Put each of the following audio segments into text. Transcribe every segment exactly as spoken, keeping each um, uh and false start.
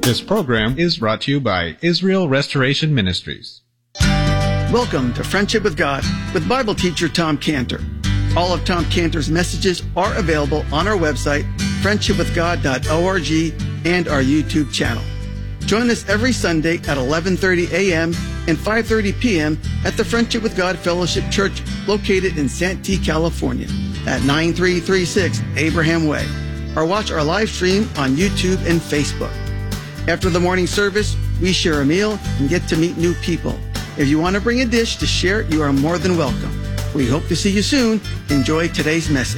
This program is brought to you by Israel Restoration Ministries. Welcome to Friendship with God with Bible teacher Tom Cantor. All of Tom Cantor's messages are available on our website, friendship with god dot org, and our YouTube channel. Join us every Sunday at eleven thirty a.m. and five thirty p.m. at the Friendship with God Fellowship Church located in Santee, California at nine three three six Abraham Way, or watch our live stream on YouTube and Facebook. After the morning service, we share a meal and get to meet new people. If you want to bring a dish to share, you are more than welcome. We hope to see you soon. Enjoy today's message.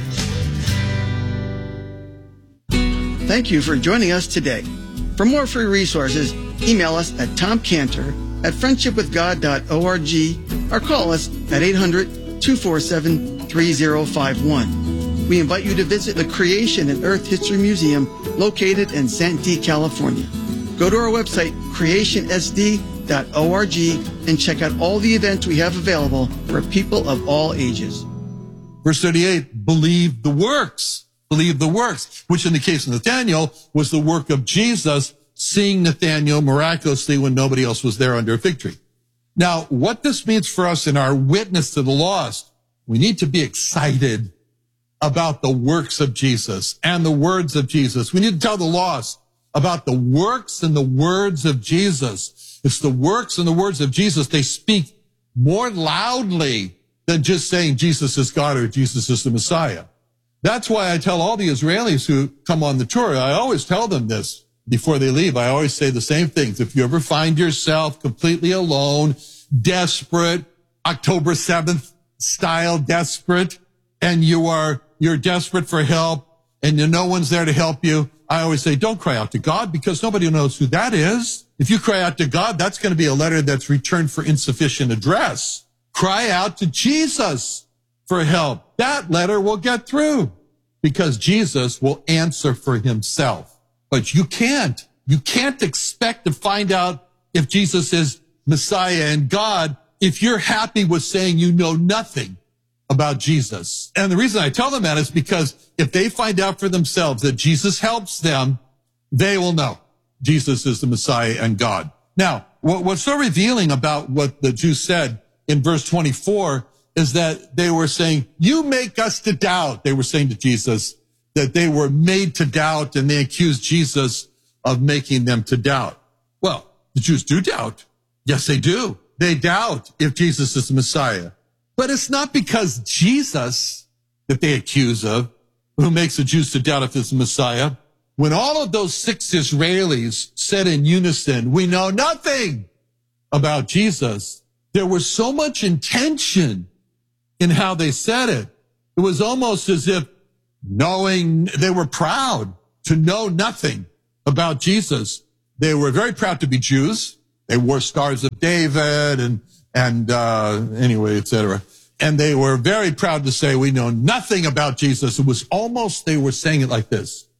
Thank you for joining us today. For more free resources, email us at tom cantor at friendship with god dot org or call us at eight hundred, two four seven, three zero five one. We invite you to visit the Creation and Earth History Museum located in Santee, California. Go to our website, creation s d dot org, and check out all the events we have available for people of all ages. Verse thirty-eight, believe the works. Believe the works, which in the case of Nathanael was the work of Jesus, seeing Nathanael miraculously when nobody else was there under a fig tree. Now, what this means for us in our witness to the lost, we need to be excited about the works of Jesus and the words of Jesus. We need to tell the lost about the works and the words of Jesus. It's the works and the words of Jesus. They speak more loudly than just saying Jesus is God or Jesus is the Messiah. That's why I tell all the Israelis who come on the tour, I always tell them this before they leave. I always say the same things. If you ever find yourself completely alone, desperate, October seventh style desperate, and you are, you're desperate for help, and no one's there to help you, I always say, don't cry out to God, because nobody knows who that is. If you cry out to God, that's going to be a letter that's returned for insufficient address. Cry out to Jesus for help. That letter will get through, because Jesus will answer for himself. But you can't. You can't expect to find out if Jesus is Messiah and God if you're happy with saying you know nothing about Jesus. And the reason I tell them that is because if they find out for themselves that Jesus helps them, they will know Jesus is the Messiah and God. Now, what, what's so revealing about what the Jews said in verse twenty-four is that they were saying, you make us to doubt. They were saying to Jesus that they were made to doubt, and they accused Jesus of making them to doubt. Well, the Jews do doubt. Yes, they do. They doubt if Jesus is the Messiah. But it's not because Jesus that they accuse of who makes the Jews to doubt if it's the Messiah. When all of those six Israelis said in unison, we know nothing about Jesus, there was so much intention in how they said it. It was almost as if knowing, they were proud to know nothing about Jesus. They were very proud to be Jews. They wore stars of David and, and, uh, anyway, et cetera. And they were very proud to say, we know nothing about Jesus. It was almost, they were saying it like this.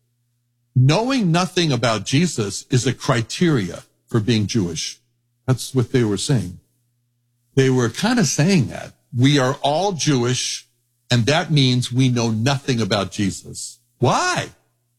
Knowing nothing about Jesus is a criteria for being Jewish. That's what they were saying. They were kind of saying that. We are all Jewish, and that means we know nothing about Jesus. Why?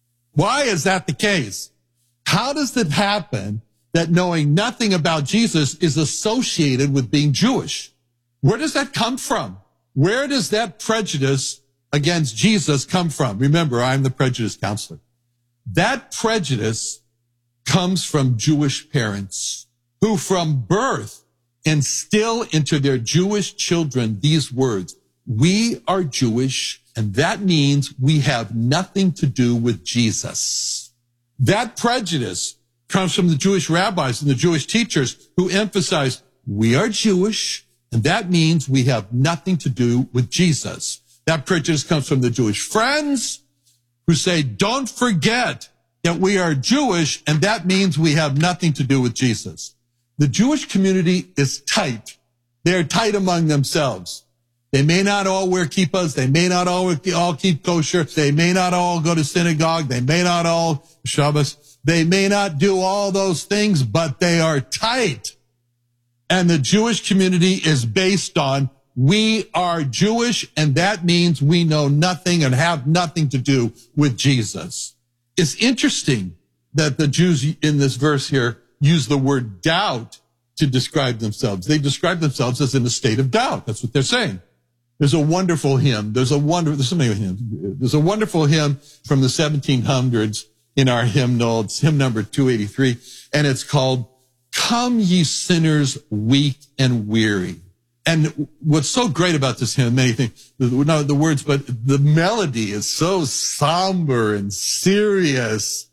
Why is that the case? How does it happen that knowing nothing about Jesus is associated with being Jewish? Where does that come from? Where does that prejudice against Jesus come from? Remember, I'm the prejudice counselor. That prejudice comes from Jewish parents who from birth instill into their Jewish children these words, we are Jewish, and that means we have nothing to do with Jesus. That prejudice comes from the Jewish rabbis and the Jewish teachers who emphasize, we are Jewish, and that means we have nothing to do with Jesus. That prejudice comes from the Jewish friends who say, don't forget that we are Jewish, and that means we have nothing to do with Jesus. The Jewish community is tight. They're tight among themselves. They may not all wear kippahs. They may not all, all keep kosher. They may not all go to synagogue. They may not all Shabbos. They may not do all those things, but they are tight. And the Jewish community is based on, we are Jewish, and that means we know nothing and have nothing to do with Jesus. It's interesting that the Jews in this verse here use the word doubt to describe themselves. They describe themselves as in a state of doubt. That's what they're saying. There's a wonderful hymn. There's a wonder, there's so many hymns. There's a wonderful hymn from the seventeen hundreds in our hymnal. It's hymn number two eighty-three. And it's called, Come Ye Sinners Weak and Weary. And what's so great about this hymn, many things, not the words, but the melody is so somber and serious.